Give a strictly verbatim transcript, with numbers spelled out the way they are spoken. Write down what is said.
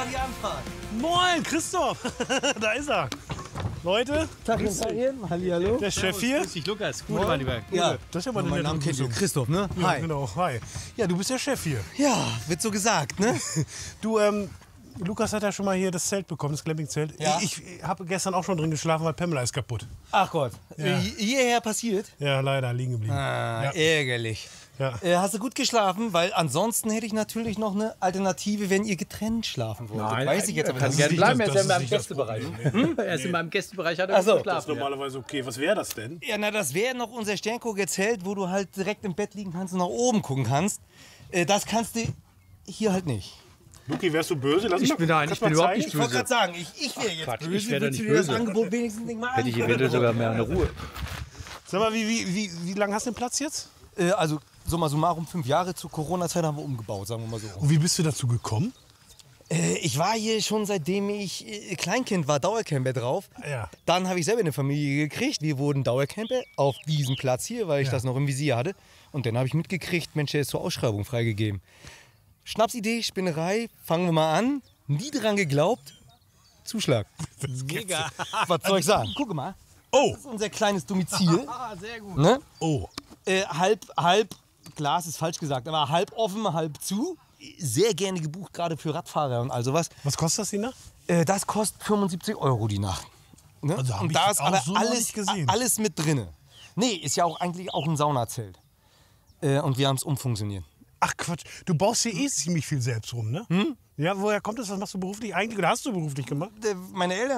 die Anfahrt. Moin, Christoph. Da ist er. Leute, Tag, Hallihallo. der Chef hier. Grüß dich, Lukas. Gute, mein Lieber. Ja, Das ist ja mal eine mein nette Name kennt ihr. Begrüßung. Christoph, ne? Ja, Hi. genau, hi. Ja, du bist der Chef hier. Ja, wird so gesagt, ne? Du, ähm, Lukas hat ja schon mal hier das Zelt bekommen, das Campingzelt. Ja. Ich, ich habe gestern auch schon drin geschlafen, weil Pamela ist kaputt. Ach Gott. Ja. Äh, hierher passiert? Ja, leider, liegen geblieben. Ah, Ja. ärgerlich. Ja. Äh, hast du gut geschlafen? Weil ansonsten hätte ich natürlich noch eine Alternative, wenn ihr getrennt schlafen wollt. Nein, Weiß ich jetzt aber kann nicht. gerne nicht bleiben. das- Er ist das ja in meinem ist nicht das Gästebereich. Problem, Hm? Er ist in meinem Gästebereich, hat er Ach so. gut Das ist geschlafen. Ja. normalerweise okay. Was wäre das denn? Ja, na, das wäre noch unser Sterngucker Zelt, wo du halt direkt im Bett liegen kannst und nach oben gucken kannst. Äh, das kannst du hier halt nicht. Luki, wärst du böse? Lass Ich mal- bin da- kannst ich mal bin überhaupt zeigen? nicht Ich wollte Böse. gerade sagen, ich, ich wäre jetzt Quatsch, böse. ich wär da Willst du nicht dir das böse. Angebot wenigstens nicht mal Hätte ich angucken? eventuell sogar mehr eine Ruhe. Sag mal, wie, wie, wie, wie lange hast du den Platz jetzt? Äh, also, summa summarum, fünf Jahre zur Corona-Zeit haben wir umgebaut, sagen wir mal so. Und wie bist du dazu gekommen? Äh, ich war hier schon seitdem ich äh, Kleinkind war, Dauercamper drauf. Ja. Dann habe ich selber eine Familie gekriegt. Wir wurden Dauercamper auf diesem Platz hier, weil ich Ja. das noch im Visier hatte. Und dann habe ich mitgekriegt, Mensch, der ist zur Ausschreibung freigegeben. Schnapsidee, Spinnerei, fangen wir mal an. Nie dran geglaubt. Zuschlag. Mega. Was soll ich sagen? Guck mal, Oh, das ist unser kleines Domizil. Ah, sehr gut. Ne? oh. Äh, halb, halb, Glas ist falsch gesagt, aber halb offen, halb zu. Sehr gerne gebucht, gerade für Radfahrer und all sowas. Was kostet das die Nacht? Äh, das kostet fünfundsiebzig Euro die Nacht. Ne? Also hab und ich da ist auch aber so noch alles, nicht gesehen. alles mit drinne. Nee, ist ja auch eigentlich auch ein Saunazelt. Äh, und wir haben es umfunktioniert. Ach Quatsch, du baust hier eh ziemlich viel selbst rum, ne? Ja, woher kommt das? Was machst du beruflich eigentlich? Oder hast du beruflich gemacht? Äh, meine Eltern